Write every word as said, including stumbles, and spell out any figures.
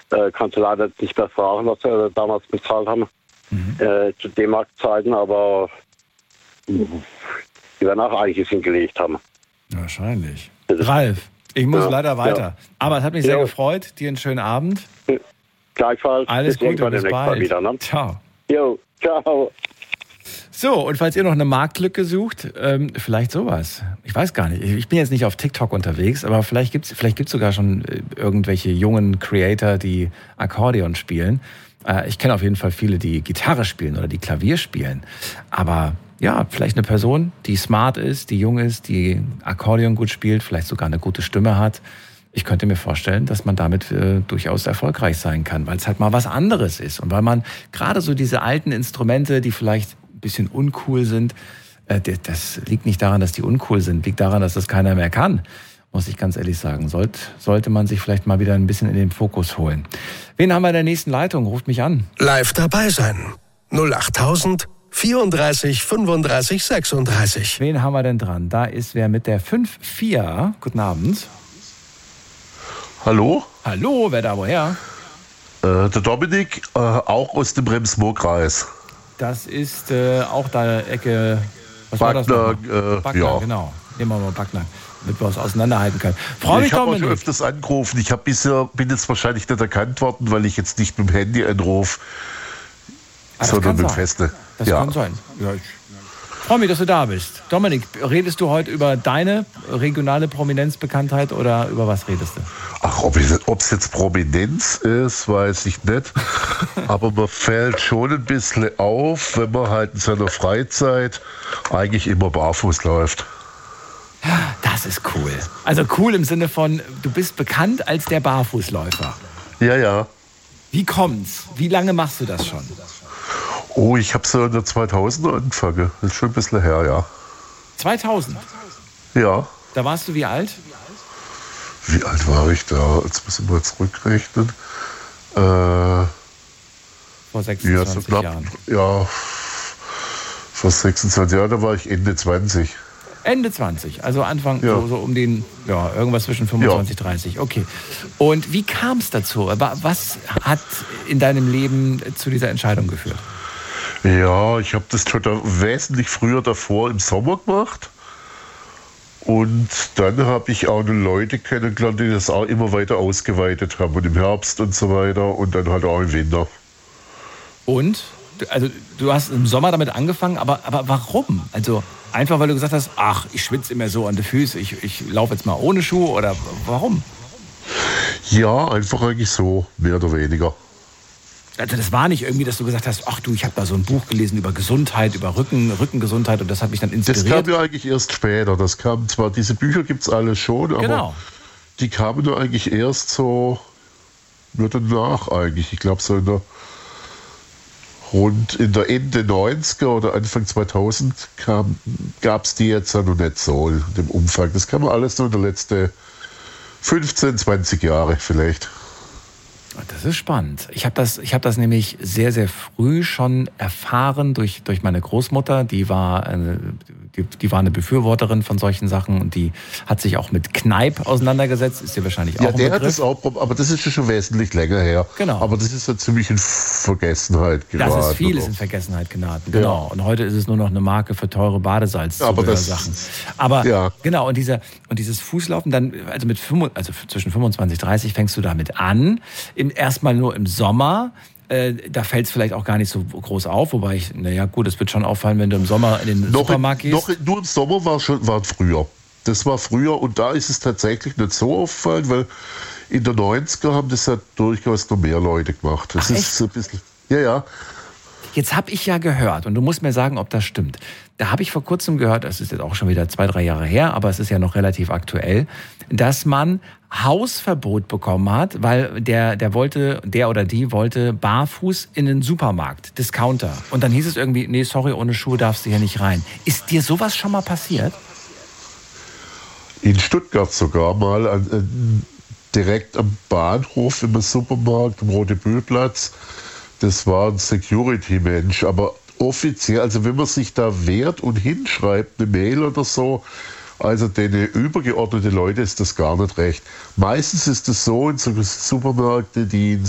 Äh, kannst du leider nicht mehr fragen, was wir damals bezahlt haben. Mhm. Äh, zu D-Mark-Zeiten, aber die werden auch eigentlich hingelegt haben. Wahrscheinlich. Ralf, ich muss ja, leider weiter. Ja. Aber es hat mich sehr ja. gefreut. Dir einen schönen Abend. Gleichfalls. Alles bis Gute, bis bald. Mal wieder, ne? Ciao. Jo, ciao. So, und falls ihr noch eine Marktlücke sucht, ähm, vielleicht sowas. Ich weiß gar nicht. Ich bin jetzt nicht auf TikTok unterwegs, aber vielleicht gibt's vielleicht gibt's sogar schon irgendwelche jungen Creator, die Akkordeon spielen. Äh, ich kenne auf jeden Fall viele, die Gitarre spielen oder die Klavier spielen. Aber ja, vielleicht eine Person, die smart ist, die jung ist, die Akkordeon gut spielt, vielleicht sogar eine gute Stimme hat. Ich könnte mir vorstellen, dass man damit äh, durchaus erfolgreich sein kann, weil es halt mal was anderes ist. Und weil man gerade so diese alten Instrumente, die vielleicht ein bisschen uncool sind, äh, das liegt nicht daran, dass die uncool sind, liegt daran, dass das keiner mehr kann, muss ich ganz ehrlich sagen. Sollt, sollte man sich vielleicht mal wieder ein bisschen in den Fokus holen. Wen haben wir in der nächsten Leitung? Ruft mich an. Live dabei sein. null achttausend vierunddreißig fünfunddreißig sechsunddreißig. Wen haben wir denn dran? Da ist wer mit der fünf vier. Guten Abend. Hallo? Hallo, wer da woher? Äh, der Dominik, äh, auch aus dem Rems-Murr-Kreis. Das ist äh, auch da Ecke... Was Backnang, war das äh, Backnang, ja. Genau. Nehmen wir mal Backnang, damit wir uns auseinanderhalten können. Frau ich mich habe auch Dominik. schon öfters angerufen. Ich hab bisher, bin jetzt wahrscheinlich nicht erkannt worden, weil ich jetzt nicht mit dem Handy anrufe, Ah, sondern mit dem Feste. Das ja. kann sein. Ja, ich freue mich, dass du da bist. Dominik, redest du heute über deine regionale Prominenzbekanntheit oder über was redest du? Ach, ob es jetzt Prominenz ist, weiß ich nicht. Aber man fällt schon ein bisschen auf, wenn man halt in seiner Freizeit eigentlich immer barfuß läuft. Das ist cool. Also cool im Sinne von, du bist bekannt als der Barfußläufer. Ja, ja. Wie kommt's? Wie lange machst du das schon? Oh, ich habe so in der zweitausender angefangen. Das ist schon ein bisschen her, ja. zweitausend? Ja. Da warst du wie alt? Wie alt war ich da? Jetzt muss ich mal zurückrechnen. Äh, vor sechsundzwanzig ja, so knapp, Jahren. Ja, vor sechsundzwanzig Jahren, da war ich Ende zwanzig. Ende zwanzig, also Anfang, ja. so, so um den, ja, irgendwas zwischen fünfundzwanzig und ja. dreißig. Okay. Und wie kam es dazu? Was hat in deinem Leben zu dieser Entscheidung geführt? Ja, ich habe das schon da wesentlich früher davor im Sommer gemacht. Und dann habe ich auch noch Leute kennengelernt, die das auch immer weiter ausgeweitet haben. Und im Herbst und so weiter und dann halt auch im Winter. Und? Also du hast im Sommer damit angefangen, aber, aber warum? Also einfach, weil du gesagt hast, ach, ich schwitze immer so an den Füßen, ich, ich laufe jetzt mal ohne Schuhe oder warum? Ja, einfach eigentlich so, mehr oder weniger. Also das war nicht irgendwie, dass du gesagt hast, ach du, ich habe da so ein Buch gelesen über Gesundheit, über Rücken, Rückengesundheit und das hat mich dann inspiriert. Das kam ja eigentlich erst später. Das kam zwar, diese Bücher gibt es alle schon, aber genau. Die kamen nur eigentlich erst so, nur danach eigentlich. Ich glaube so in der rund in der Ende neunziger oder Anfang zweitausend gab es die jetzt ja noch nicht so in dem Umfang. Das kam alles nur in den letzten fünfzehn, zwanzig Jahre vielleicht. Das ist spannend. Ich habe das, ich habe das nämlich sehr, sehr früh schon erfahren durch, durch meine Großmutter. Die war, eine, die, die war eine Befürworterin von solchen Sachen und die hat sich auch mit Kneipp auseinandergesetzt. Ist dir wahrscheinlich auch ja, ein der Begriff. hat das auch, aber das ist schon wesentlich länger her. Genau. Aber das ist ja ziemlich in Vergessenheit geraten. Das ist vieles in Vergessenheit geraten, genau. Ja. Und heute ist es nur noch eine Marke für teure Badesalz-Sachen. Aber ja. genau, und, dieser, und dieses Fußlaufen, dann, also mit fünf, also zwischen fünfundzwanzig und dreißig fängst du damit an. Im, erstmal nur im Sommer. Äh, da fällt es vielleicht auch gar nicht so groß auf, wobei ich, naja gut, es wird schon auffallen, wenn du im Sommer in den noch Supermarkt in, gehst. Noch, nur im Sommer war schon war früher. Das war früher und da ist es tatsächlich nicht so auffallend, weil in den neunziger haben das ja durchaus noch mehr Leute gemacht. Das Ach, ist echt? so ein bisschen, ja, ja. Jetzt habe ich ja gehört, und du musst mir sagen, ob das stimmt. Da habe ich vor kurzem gehört, das ist jetzt auch schon wieder zwei, drei Jahre her, aber es ist ja noch relativ aktuell, dass man Hausverbot bekommen hat, weil der, der wollte, der oder die wollte barfuß in den Supermarkt, Discounter. Und dann hieß es irgendwie, nee, sorry, ohne Schuhe darfst du hier nicht rein. Ist dir sowas schon mal passiert? In Stuttgart sogar mal, an, äh, direkt am Bahnhof im Supermarkt, am Rote-Bühl-Platz. Das war ein Security-Mensch, aber offiziell, also wenn man sich da wehrt und hinschreibt, eine Mail oder so, also denen übergeordnete Leute ist das gar nicht recht. Meistens ist es so in so Supermärkten, die in